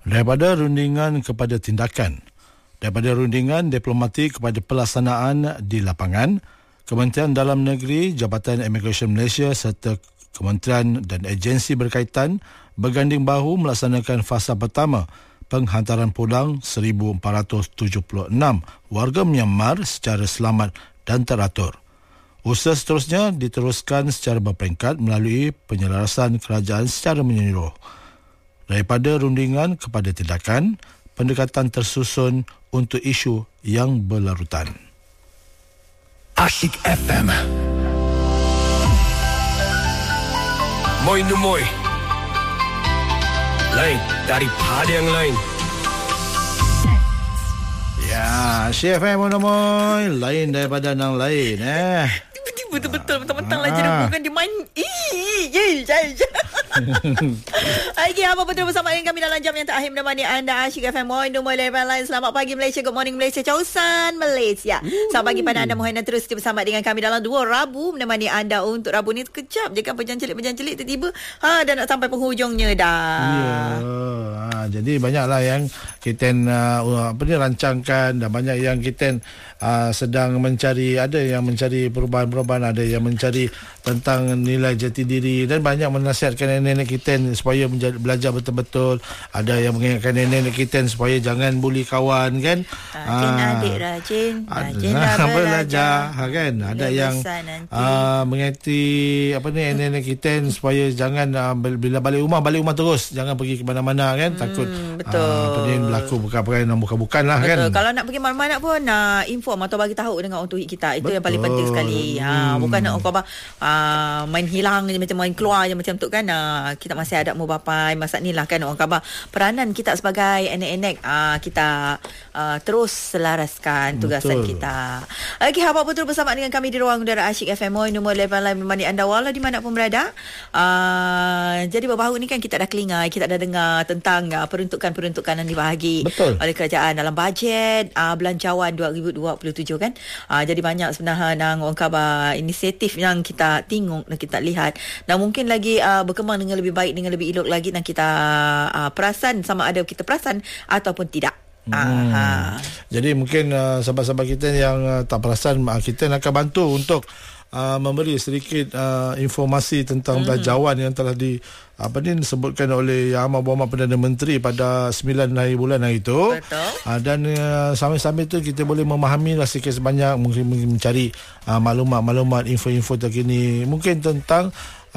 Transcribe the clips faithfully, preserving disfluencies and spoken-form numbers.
Daripada rundingan kepada tindakan. Daripada rundingan diplomatik kepada pelaksanaan di lapangan, Kementerian Dalam Negeri, Jabatan Imigresen Malaysia serta kementerian dan agensi berkaitan berganding bahu melaksanakan fasa pertama penghantaran pulang seribu empat ratus tujuh puluh enam warga Myanmar secara selamat dan teratur. Usaha seterusnya diteruskan secara berperingkat melalui penyelarasan kerajaan secara menyeluruh. Daripada rundingan kepada tindakan, pendekatan tersusun untuk isu yang berlarutan. Asyik F M. Moi nu moi. Lain daripada yang lain. Ya, Asyik F M monomoy, lain daripada yang lain eh. Betul-betul mentang-mentang lah jadi bukan dia main. Ih, ye, ye. Okey, apa betul bersama dengan kami dalam jam yang terakhir menemani anda Asyik F M Moi Nombor Level Line. Selamat pagi Malaysia, good morning Malaysia, Chausan Malaysia. Selamat pagi pada anda, mohon terus bersama dengan kami dalam dua Rabu menemani anda untuk Rabu ni sekejap je kan berjanjilik-berjanjilik tiba-tiba ha dah nak sampai penghujungnya dah. Ya. Ha, jadi banyaklah yang kita uh, apa ni rancangkan dan banyak yang kita uh, sedang mencari, ada yang mencari perubahan-perubahan, ada yang mencari tentang nilai jati diri dan banyak menasihatkan nenek-nenek kita supaya menjadi, belajar betul-betul. Ada yang mengingatkan nenek-nenek kita supaya jangan buli kawan kan. Rajin ha, adik rajin, rajin ha, dah belajar ha, kan. Ada yang uh, mengingati apa ni nenek-nenek kita supaya jangan uh, bila balik rumah balik rumah terus, jangan pergi ke mana-mana kan. Takut hmm, betul. Uh, apa ni berlaku bukan-bukan bukan-bukan lah kan. Kalau nak pergi mana-mana pun uh, inform atau bagi tahu dengan orang tuhik kita. Itu betul. Yang paling penting sekali. Ha, bukan nak orang uh, main hilang je, macam main keluar je macam tu kan. Uh, kita masih ada mu bapai masa ni lah kan orang khabar. Peranan kita sebagai enek-enek uh, kita uh, terus selaraskan tugasan betul. Kita. Okey, apa betul bersama dengan kami di ruang udara Asyik F M Moi Nombor Level Line menemani anda walau di mana pun berada. Uh, jadi baru-baru ni kan kita dah kelingai, kita dah dengar tentang uh, peruntukan-peruntukan yang dibahagi betul. Oleh kerajaan dalam bajet uh, belanjawan dua ribu dua puluh tujuh kan. Uh, jadi banyak sebenarnya nang orang khabar inisiatif yang kita tengok dan kita lihat dan mungkin lagi uh, berkembang dengan lebih baik, dengan lebih elok lagi dan kita uh, perasan sama ada kita perasan ataupun tidak. Hmm. Aha. Jadi mungkin uh, sahabat-sahabat kita yang uh, tak perasan, uh, kita akan bantu untuk uh, memberi sedikit uh, informasi tentang hmm. belanjawan yang telah di apa ni disebutkan oleh Yang Amat Berhormat Perdana Menteri pada sembilan hari bulan hari itu. Betul. Uh, dan uh, sambil-sambil tu kita boleh memahami lah sikit sebanyak, mungkin mencari uh, maklumat-maklumat, info-info terkini mungkin tentang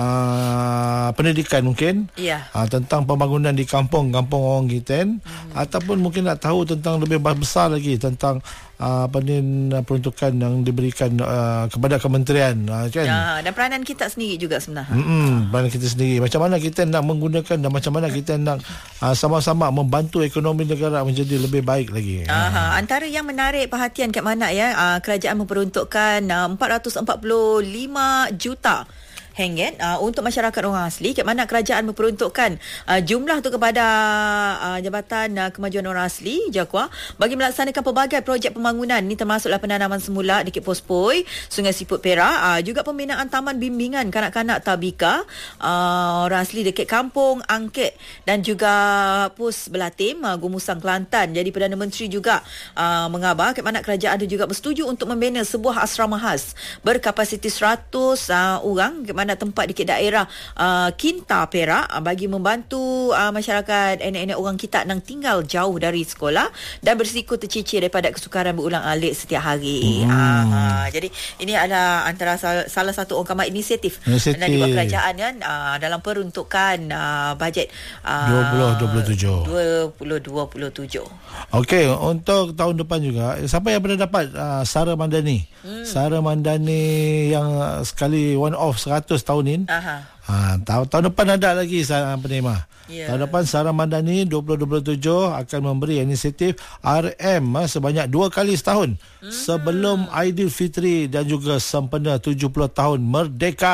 Uh, pendidikan mungkin yeah. uh, tentang pembangunan di kampung-kampung orang kita hmm. ataupun mungkin nak tahu tentang lebih besar lagi tentang uh, apa ni peruntukan yang diberikan uh, kepada kementerian uh, kan ya, dan peranan kita sendiri juga sebenarnya hmm, peranan kita sendiri macam mana kita nak menggunakan dan macam mana kita nak uh, sama-sama membantu ekonomi negara menjadi lebih baik lagi. Aha, antara yang menarik perhatian kat mana ya uh, kerajaan memperuntukkan uh, empat ratus empat puluh lima juta ringgit uh, untuk masyarakat orang asli. Kat mana kerajaan memperuntukkan uh, jumlah tu kepada uh, Jabatan uh, Kemajuan Orang Asli JAKWA bagi melaksanakan pelbagai projek pembangunan. Ini termasuklah penanaman semula di Pospoi, Sungai Siput Perak, uh, juga pembinaan taman bimbingan kanak-kanak Tabika uh, orang asli dekat Kampung Angkit dan juga Pos Belatim uh, Gumusang Kelantan. Jadi Perdana Menteri juga uh, mengabar kat mana kerajaan itu juga bersetuju untuk membina sebuah asrama khas berkapasiti seratus uh, orang kat mana tempat di daerah uh, Kinta Perak uh, bagi membantu uh, masyarakat enek-enek orang kita yang tinggal jauh dari sekolah dan berisiko tercicir daripada kesukaran berulang alik setiap hari. Hmm. Uh, uh, jadi ini adalah antara sal- salah satu orang kamar inisiatif, inisiatif. yang dibuat kerajaan kan uh, dalam peruntukan uh, bajet uh, dua ribu dua puluh tujuh. dua ribu dua puluh tujuh. Okey, untuk tahun depan juga siapa yang pernah dapat uh, Sara Mandani? Hmm. Sara Mandani yang uh, sekali one off seratus tahun ni. Aha. Ha, tahun, tahun depan ada lagi penerima. Yeah. Tahun depan Sara Mandani dua ribu dua puluh tujuh akan memberi inisiatif R M ha, sebanyak dua kali setahun mm-hmm. sebelum Aidilfitri dan juga sempena tujuh puluh tahun Merdeka.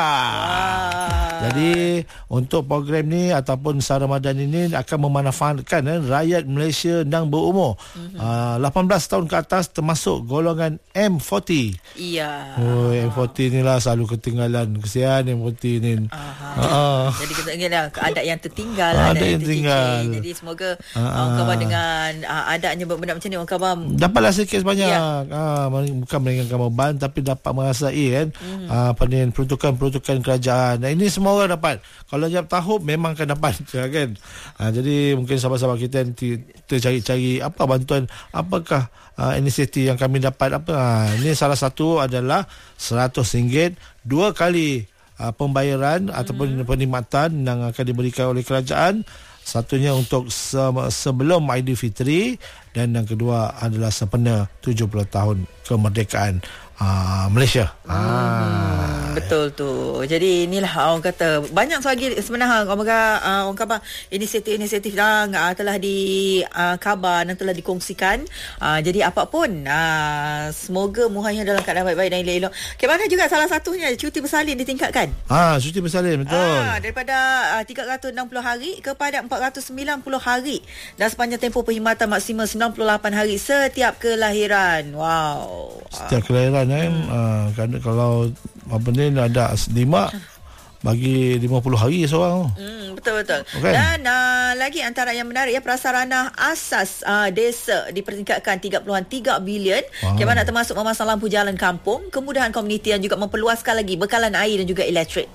Wow. Jadi untuk program ni ataupun Sara Mandani ni akan memanfaatkan eh, rakyat Malaysia yang berumur mm-hmm. uh, lapan belas tahun ke atas termasuk golongan M empat puluh. Iya. Oh, M empat puluh ni lah selalu ketinggalan. Kesian M empat puluh ni. Aha. Uh-uh. Jadi kita ingatlah adat yang tertinggal, uh, adat yang tertinggal. Jadi semoga uh-uh. orang khabar dengan uh, adatnya benda macam ni, orang khabar dapatlah sikit sebanyak. Ya. Ah, bukan meringankan beban tapi dapat merasai kan hmm. ah, apa ni, peruntukan-peruntukan kerajaan. Nah, ini semua orang dapat. Kalau jap tahun memang akan dapat kan. Ah, jadi mungkin sahabat-sahabat kita tercari-cari apa bantuan, apakah uh, inisiatif yang kami dapat apa. Ah, ini salah satu adalah seratus ringgit dua kali uh, pembayaran hmm. ataupun perkhidmatan yang akan diberikan oleh kerajaan. Satunya untuk se- sebelum Aidilfitri dan yang kedua adalah sempena tujuh puluh tahun kemerdekaan uh, Malaysia. Hmm, ah. Betul tu. Jadi inilah orang kata banyak lagi sebenarnya orang kata uh, orang kata inisiatif-inisiatif dah uh, telah dikabar uh, dan telah dikongsikan. Uh, jadi apapun uh, semoga muhanya dalam keadaan baik-baik dan elok-elok. Kemana juga salah satunya cuti bersalin ditingkatkan. Ah, cuti bersalin betul. Ah, daripada uh, tiga ratus enam puluh hari kepada empat ratus sembilan puluh hari dan sepanjang tempoh perkhidmatan maksimal sembilan puluh lapan hari setiap kelahiran. Wow. Setiap kelahiran kan hmm. uh, kalau apa ni ada lima bagi lima puluh hari seorang. Hmm, betul-betul. Okay. Dan uh, lagi antara yang menarik ya, prasarana asas uh, desa dipertingkatkan tiga puluh tiga bilion. Wow. Bagaimana termasuk memasang lampu jalan kampung, kemudahan komuniti dan juga memperluaskan lagi bekalan air dan juga elektrik.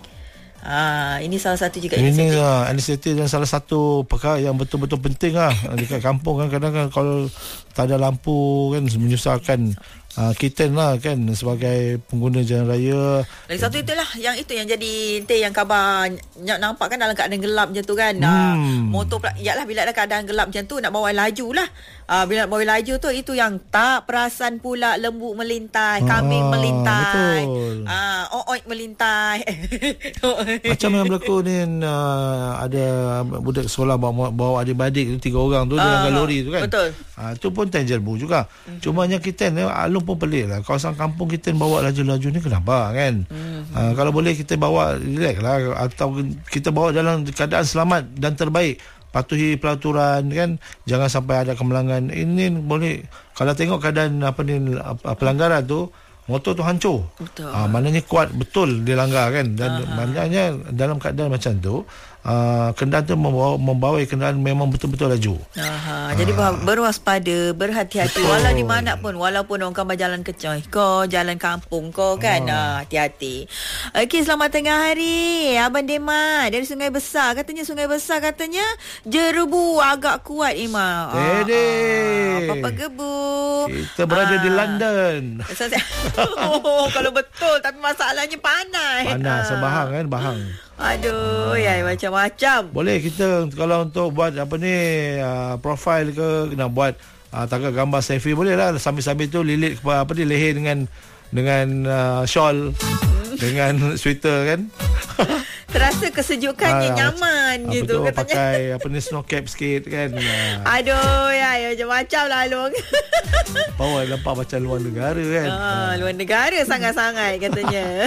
Ah, ini salah satu juga ini inisiatif. Ini uh, inisiatif dan salah satu perkara yang betul-betul penting lah. Dekat kampung kan kadang-kadang kalau tak ada lampu kan menyusahkan uh, kita lah kan sebagai pengguna jalan raya. Lagi satu itulah yang itu yang jadi ente yang khabar nampak kan dalam keadaan gelap macam tu kan. Hmm. Uh, motor pula yalah bila ada keadaan gelap macam tu nak bawa laju lah. Uh, bila nak bawa laju tu itu yang tak perasan pula lembu melintai, kambing ah, melintai, ah, uh, oik melintai. Macam yang berlaku ni uh, ada budak sekolah bawa, bawa adik-beradik tu tiga orang tu uh, dalam lori tu kan. Betul. Ah, tu pun tangerbu juga. Mm-hmm. Cuma yang kita ni alung pun pelik lah. Kawasan kampung kita bawa laju-laju ni kenapa kan? Mm-hmm. Ah, kalau boleh kita bawa relax lah atau kita bawa dalam keadaan selamat dan terbaik. Patuhi peraturan kan, jangan sampai ada kemalangan. Ini boleh kalau tengok keadaan apa ni pelanggaran tu, motor tu hancur. Betul. Ah, maknanya kuat betul dia langgar kan. Dan Aha. maknanya dalam keadaan macam tu Uh, kendaraan tu membawa, membawa kendaraan memang betul-betul laju. Aha, jadi uh. berwaspada, berhati-hati walau di mana pun, walaupun orang kampung jalan kecil kau, jalan kampung kau kan, uh. uh, hati-hati. Okey, selamat tengah hari Abang Demat dari Sungai Besar. Katanya Sungai Besar katanya jerebu agak kuat Ima. Dede. Uh, Papa gebu. Kita berada uh. di London. Oh, kalau betul tapi masalahnya panas. Panas, uh. sebahang kan, bahang. Aduh, ya macam-macam. Boleh kita kalau untuk buat apa ni uh, profile ke nak buat uh, tangkap gambar selfie boleh lah sambil-sambil tu lilit apa ni leher dengan dengan uh, shawl dengan sweater kan. Terasa kesejukannya, ah, nyaman apa gitu tu, katanya. Pakai apa ni snow cap sikit kan. Aduh, ya, ya macam-macam lah Long. Bawa nampak macam luar negara kan. Ah, luar negara sangat-sangat katanya.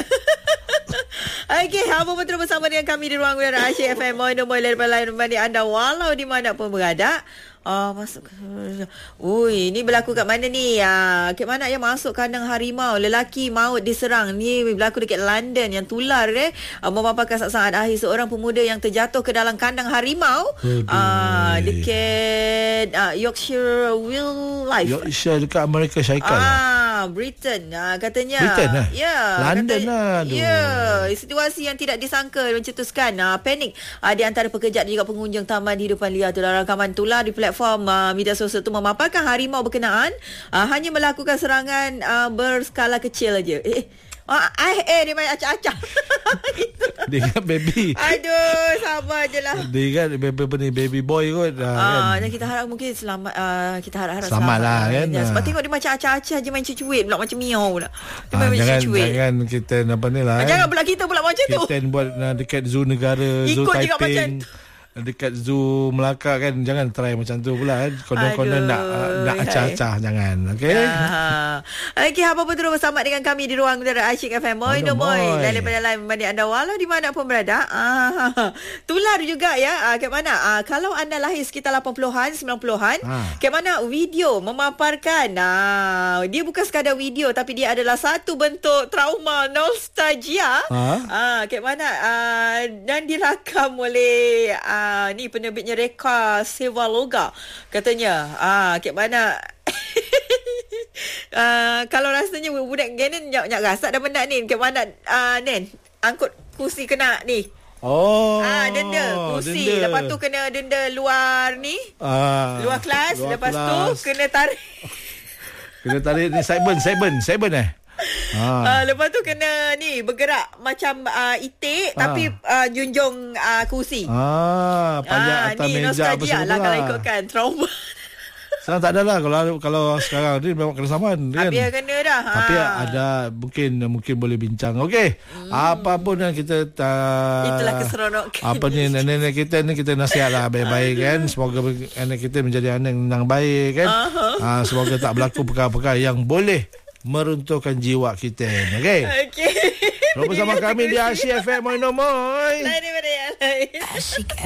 Okey, apa pun terus bersama dengan kami di ruang udara Asyik F M. Mohon nombor lain berbanding anda walau di mana pun berada. Ah, masuk. Ui, ni berlaku kat mana ni? Ah, kat mana yang masuk kandang harimau, lelaki maut diserang. Ni berlaku dekat London yang tular eh. Ah, memaparkan saat-saat akhir seorang pemuda yang terjatuh ke dalam kandang harimau. Ah, dekat ah, Yorkshire Wildlife. Yorkshire dekat Amerika Syarikat. Ah, Britain. Ah, katanya. Britain lah. Ya. London kata, lah. Ya. Situasi yang tidak disangka mencetuskan ah, panik ah, di antara pekerja dan juga pengunjung taman hidupan liar tu. Dalam rakaman tular di platform uh, media sosial itu memaparkan harimau berkenaan uh, hanya melakukan serangan uh, berskala kecil aja. Eh, ah, eh, eh dia main acak-acak. Gitu. Dia kan baby. Aduh, sabar je lah. Dia kan baby, baby boy kot. Ah, kan. dan kita harap mungkin selamat. Uh, kita harap-harap selamat, selamat lah kan. Ya, sebab tengok dia macam acak-acak je main cucuit pula macam miau pula. Dia Ah, main jangan, cucuit. jangan kita apa ni lah. Ah, kan. jangan pula kita pula macam kita tu. Kita buat uh, dekat zoo negara, Ikut zoo juga macam Taiping. tu. dekat zoo Melaka kan, jangan try macam tu pula kan. Konon-konon nak uh, nak acah-acah, jangan. Okey. Ya. Okey, apa pun terus bersama dengan kami di ruang udara Asyik F M. Moi no moi. Lain daripada lain membanding anda walau di mana pun berada. Ah, tular juga ya. Ah, kat mana? Ah, kalau anda lahir sekitar lapan puluhan, sembilan puluhan, ah. kat mana video memaparkan. Ah, dia bukan sekadar video tapi dia adalah satu bentuk trauma nostalgia. Ah, ah kat mana? Ah, dan dirakam oleh ah, ni penerbitnya Reka Sevaloga katanya. Ah, kat mana? Uh, kalau rasanya budak Ganen nak, nak rasak dah benda ni. Ke mana uh, Nen angkut kursi kena ni. Oh. Ah, denda kursi. Denda. Lepas tu kena denda luar ni. Ah, luar kelas. luar Lepas kelas. tu kena tarik. Kena tarik ni Saiben, Saiben, Saiben eh. Ah. Uh, lepas tu kena ni bergerak macam uh, itik ah. tapi uh, junjung uh, kursi. Ah, panjang ah, atas ni meja apa nostalgia lah kalau ikutkan trauma. Sekarang tak ada lah. Kalau kalau sekarang ni memang kena saman kan. Habis kena dah. Ha. Tapi ada mungkin mungkin boleh bincang. Okey. Hmm. Apa pun yang kita uh, itulah keseronokan. Apa ni nenek kita ni kita nasihatlah baik-baik kan. Semoga anak kita menjadi anak yang baik kan. Uh-huh. Uh, semoga tak berlaku perkara-perkara yang boleh meruntuhkan jiwa kita. Okey. Okey. Bersama kami di Asyik F M. Moi no moi. Lain daripada yang lain. Asyik